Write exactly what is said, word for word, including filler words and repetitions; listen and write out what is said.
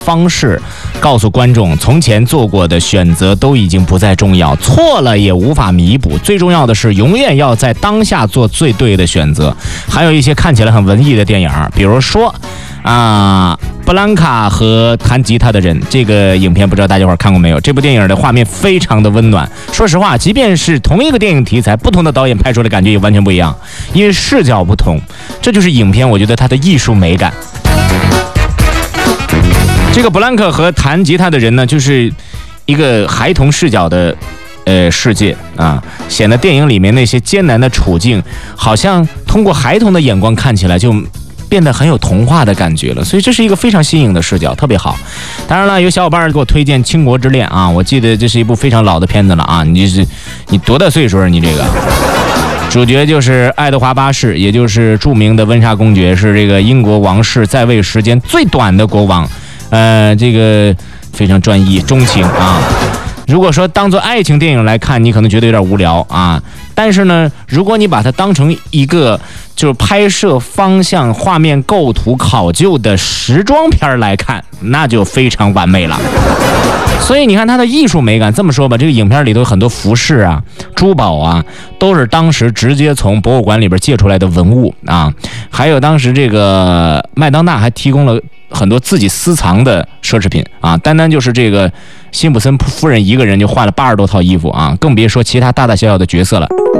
方式告诉观众，从前做过的选择都已经不再重要，错了也无法弥补，最重要的是永远要在当下做最对的选择。还有一些看起来很文艺的电影，比如说啊，布兰卡和弹吉他的人，这个影片不知道大家伙看过没有？这部电影的画面非常的温暖。说实话，即便是同一个电影题材，不同的导演拍出来感觉也完全不一样，因为视角不同，这就是影片我觉得它的艺术美感。这个布兰克和弹吉他的人呢，就是一个孩童视角的呃世界啊，显得电影里面那些艰难的处境，好像通过孩童的眼光看起来就变得很有童话的感觉了，所以这是一个非常新颖的视角，特别好。当然了，有小伙伴给我推荐《倾国之恋》啊，我记得这是一部非常老的片子了啊，你是你多大岁数啊？你这个主角就是爱德华八世，也就是著名的温莎公爵，是这个英国王室在位时间最短的国王。呃，这个非常专一、钟情啊。如果说当做爱情电影来看，你可能觉得有点无聊啊。但是呢，如果你把它当成一个就是拍摄方向、画面构图考究的时装片来看，那就非常完美了。所以你看它的艺术美感，这么说吧，这个影片里头有很多服饰啊、珠宝啊，都是当时直接从博物馆里边借出来的文物啊。还有当时这个麦当娜还提供了很多自己私藏的奢侈品啊，单单就是这个辛普森夫人一个人就换了八十多套衣服啊，更别说其他大大小小的角色了。